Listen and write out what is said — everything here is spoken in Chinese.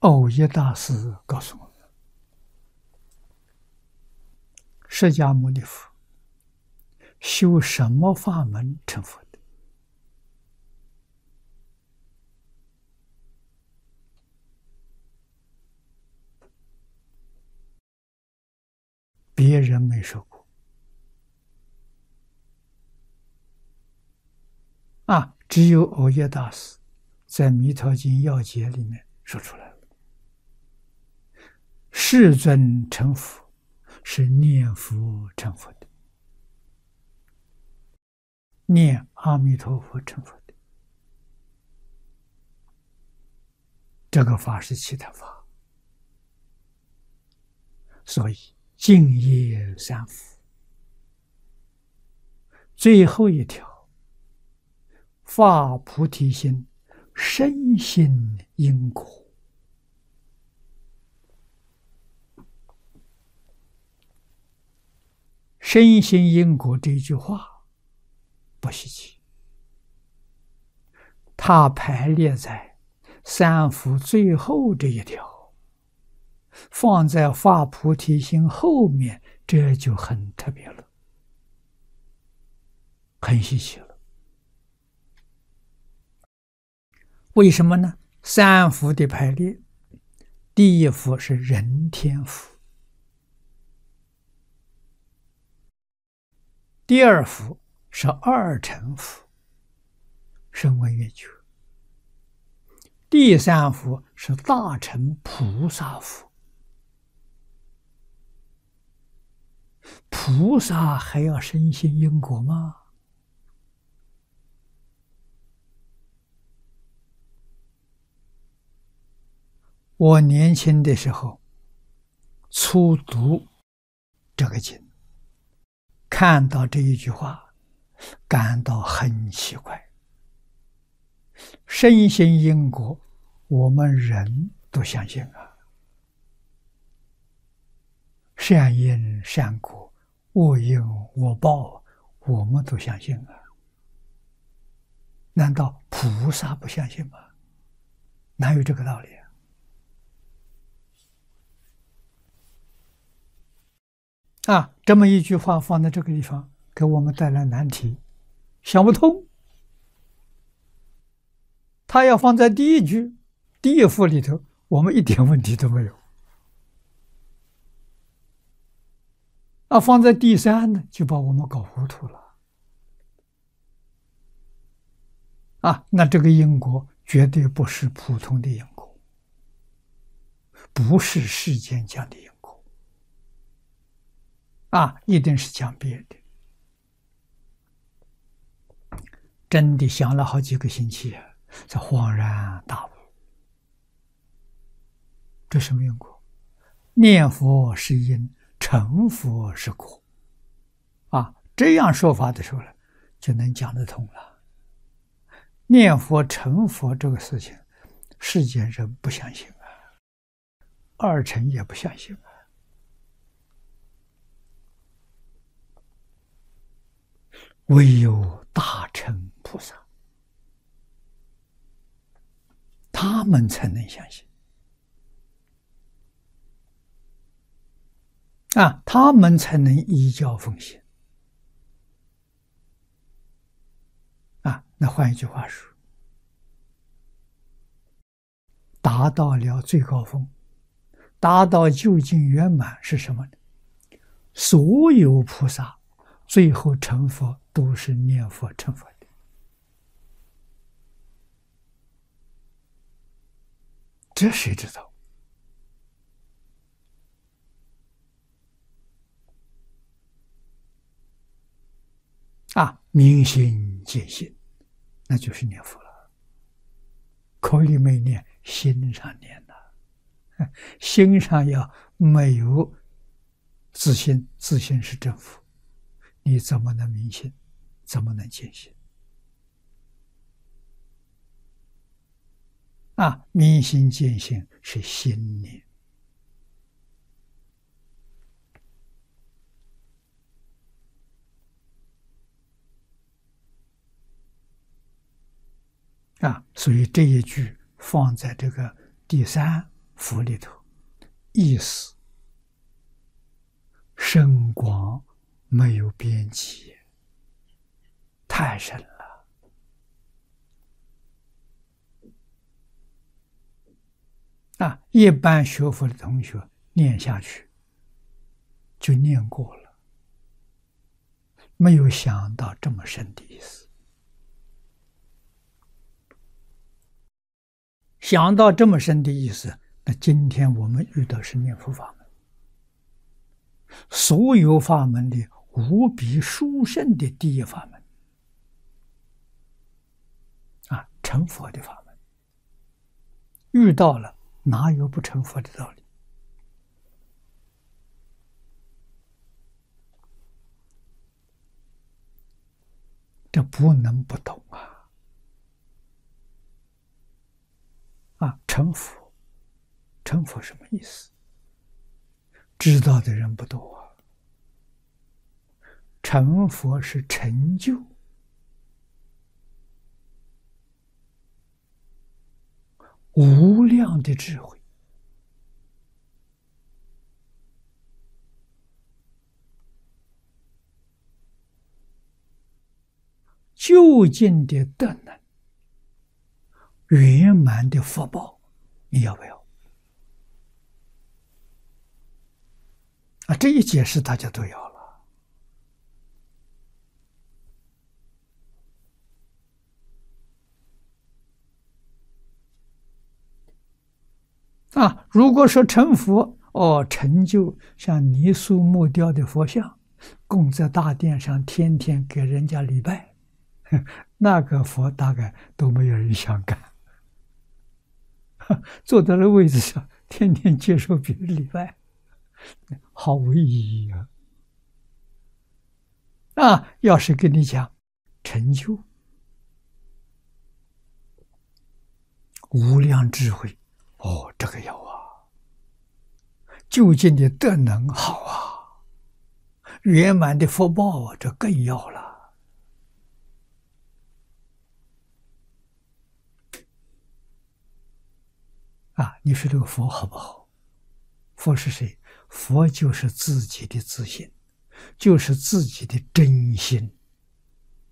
藕益大师告诉我们，释迦牟尼佛修什么法门成佛的？别人没说过啊，只有藕益大师在《弥陀经要解》里面说出来了。世尊成佛是念佛成佛的，念阿弥陀佛成佛的。这个法是其他法，所以净业三福。最后一条，发菩提心，深信因果。深信因果这一句话不稀奇，它排列在三福最后这一条，放在发菩提心后面，这就很特别了，很稀奇了。为什么呢？三福的排列，第一福是人天福，第二福是二乘福，声闻缘觉，第三福是大乘菩萨福。菩萨还要深信因果吗？我年轻的时候初读这个经，看到这一句话，感到很奇怪。深信因果，我们人都相信啊，善因善果，恶因恶报，我们都相信啊。难道菩萨不相信吗？哪有这个道理啊？这么一句话放在这个地方，给我们带来难题，想不通。他要放在第一句、第一幅里头，我们一点问题都没有。放在第三呢，就把我们搞糊涂了。那这个因果绝对不是普通的因果，不是世间讲的因果。一定是讲别的。真的想了好几个星期才恍然大悟。这什么因果？念佛是因，成佛是果。这样说法的时候呢，就能讲得通了。念佛成佛这个事情，世间人不相信啊，二乘也不相信啊。唯有大乘菩萨，他们才能相信他们才能依教奉行那换一句话说，达到了最高峰，达到究竟圆满是什么呢？所有菩萨最后成佛都是念佛成佛的，这谁知道？明心见性，那就是念佛了。口里没念，心上念了。心上要没有自信，自信是正佛，你怎么能明心？怎么能见性？明心见性是心念。所以这一句放在这个第三佛里头意思深广没有边际，太深了啊！一般学佛的同学念下去就念过了，没有想到这么深的意思。想到这么深的意思，那今天我们遇到是念佛法门，所有法门里无比殊胜的第一法门啊，成佛的法门。遇到了，哪有不成佛的道理？这不能不懂啊！成佛，成佛什么意思？知道的人不多啊。成佛是成就无量的智慧，究竟的德能，圆满的福报，你要不要？这一解释大家都要了。如果说成佛，成就像泥塑木雕的佛像，供在大殿上，天天给人家礼拜，那个佛大概都没有人想干。坐在了位置上，天天接受别人礼拜，毫无意义啊！要是跟你讲成就无量智慧，这个要啊！究竟的德能好啊，圆满的福报啊，这更要了。你说这个佛好不好？佛是谁？佛就是自己的自信，就是自己的真心